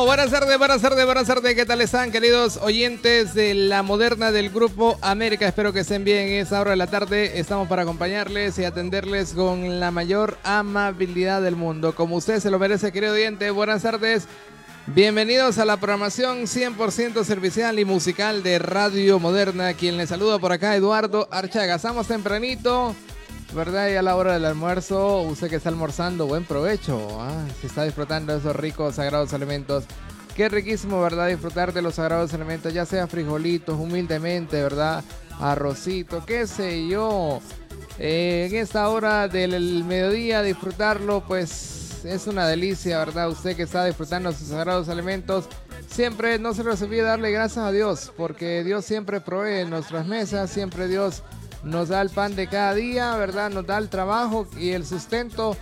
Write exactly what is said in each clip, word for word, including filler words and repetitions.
Bueno, buenas tardes, buenas tardes, buenas tardes. ¿Qué tal están, queridos oyentes de La Moderna del Grupo América? Espero que estén bien. Es hora de la tarde. Estamos para acompañarles y atenderles con la mayor amabilidad del mundo, como usted se lo merece, querido oyente. Buenas tardes. Bienvenidos a la programación cien por ciento servicial y musical de Radio Moderna. Quien les saluda por acá, Eduardo Archaga. Estamos tempranito, ¿verdad? Y a la hora del almuerzo, usted que está almorzando, buen provecho. Ah, si está disfrutando de esos ricos, sagrados alimentos. Qué riquísimo, ¿verdad? Disfrutar de los sagrados alimentos, ya sea frijolitos, humildemente, ¿verdad? Arrocito, qué sé yo. Eh, en esta hora del mediodía, disfrutarlo, pues es una delicia, ¿verdad? Usted que está disfrutando sus sagrados alimentos, siempre no se les olvide darle gracias a Dios, porque Dios siempre provee en nuestras mesas, siempre Dios nos da el pan de cada día, ¿verdad? Nos da el trabajo y el sustento.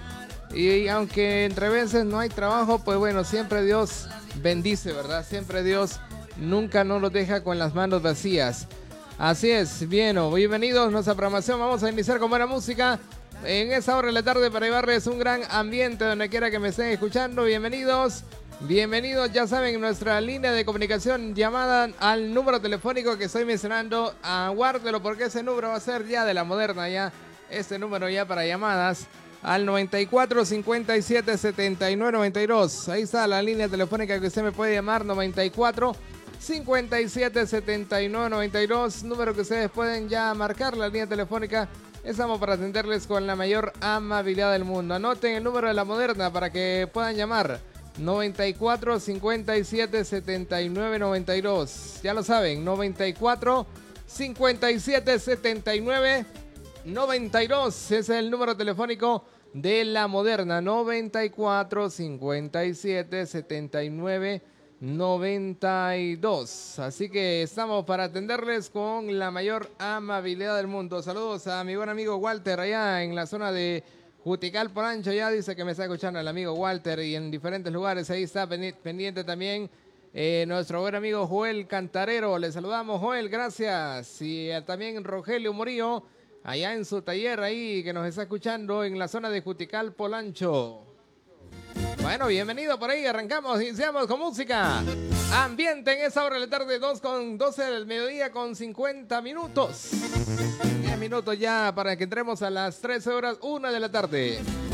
Y aunque entre veces no hay trabajo, pues bueno, siempre Dios bendice, ¿verdad? Siempre Dios nunca nos los deja con las manos vacías. Así es, bien, bienvenidos a nuestra programación. Vamos a iniciar con buena música en esa hora de la tarde para llevarles un gran ambiente donde quiera que me estén escuchando. Bienvenidos. Bienvenidos, ya saben, nuestra línea de comunicación, llamada al número telefónico que estoy mencionando. Aguárdelo porque ese número va a ser ya de La Moderna, ya este número ya para llamadas al noventa y cuatro, cincuenta y siete, setenta y nueve, noventa y dos. Ahí está la línea telefónica que usted me puede llamar, noventa y cuatro, cincuenta y siete, setenta y nueve, noventa y dos. Número que ustedes pueden ya marcar, la línea telefónica. Estamos para atenderles con la mayor amabilidad del mundo. Anoten el número de La Moderna para que puedan llamar. noventa y cuatro, cincuenta y siete, setenta y nueve, noventa y dos. Ya lo saben, noventa y cuatro, cincuenta y siete, setenta y nueve, noventa y dos. Ese es el número telefónico de La Moderna. noventa y cuatro, cincuenta y siete, setenta y nueve, noventa y dos. Así que estamos para atenderles con la mayor amabilidad del mundo. Saludos a mi buen amigo Walter allá en la zona de Juticalpa, ya dice que me está escuchando el amigo Walter, y en diferentes lugares ahí está pendiente también eh, nuestro buen amigo Joel Cantarero. Le saludamos, Joel, gracias. Y eh, también Rogelio Murillo, allá en su taller ahí, que nos está escuchando en la zona de Juticalpa. Bueno, bienvenido por ahí, arrancamos, iniciamos con música. Ambiente en esa hora de la tarde, dos con doce del mediodía con cincuenta minutos. diez minutos ya para que entremos a las trece horas, una de la tarde.